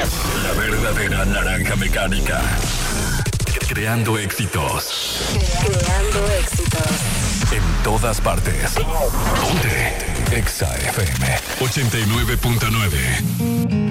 La verdadera naranja mecánica. Creando éxitos. Creando éxitos. En todas partes. Ponte Exa FM 89.9.